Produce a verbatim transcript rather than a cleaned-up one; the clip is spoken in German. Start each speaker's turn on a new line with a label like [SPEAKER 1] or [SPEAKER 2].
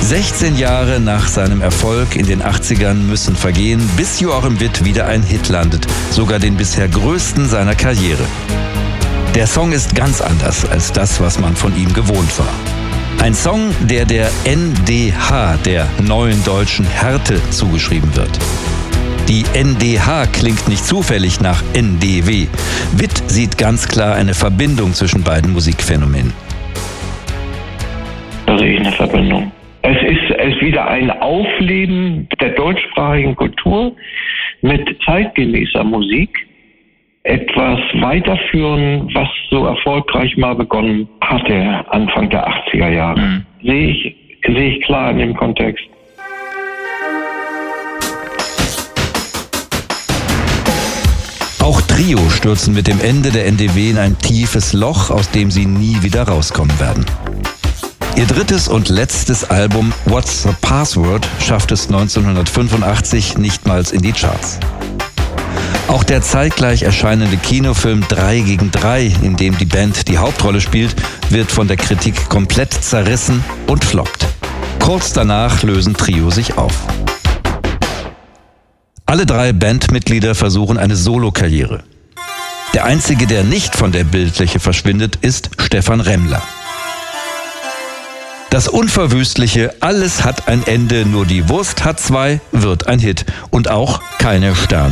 [SPEAKER 1] sechzehn Jahre nach seinem Erfolg in den achtzigern müssen vergehen, bis Joachim Witt wieder ein Hit landet, sogar den bisher größten seiner Karriere. Der Song ist ganz anders als das, was man von ihm gewohnt war. Ein Song, der der N D H, der Neuen Deutschen Härte, zugeschrieben wird. Die N D H klingt nicht zufällig nach N D W. Witt sieht ganz klar eine Verbindung zwischen beiden Musikphänomenen.
[SPEAKER 2] Da sehe ich eine Verbindung. Es ist, es ist wieder ein Aufleben der deutschsprachigen Kultur mit zeitgemäßer Musik. Etwas weiterführen, was so erfolgreich mal begonnen hatte, Anfang der achtziger Jahre. Mhm. Sehe ich, sehe ich klar in dem Kontext.
[SPEAKER 1] Auch Trio stürzen mit dem Ende der N D W in ein tiefes Loch, aus dem sie nie wieder rauskommen werden. Ihr drittes und letztes Album What's the Password schafft es neunzehnhundertfünfundachtzig nichtmals in die Charts. Auch der zeitgleich erscheinende Kinofilm drei gegen drei, in dem die Band die Hauptrolle spielt, wird von der Kritik komplett zerrissen und floppt. Kurz danach lösen Trio sich auf. Alle drei Bandmitglieder versuchen eine Solokarriere. Der einzige, der nicht von der Bildfläche verschwindet, ist Stephan Remmler. Das unverwüstliche Alles hat ein Ende, nur die Wurst hat zwei wird ein Hit und auch keine Sterne.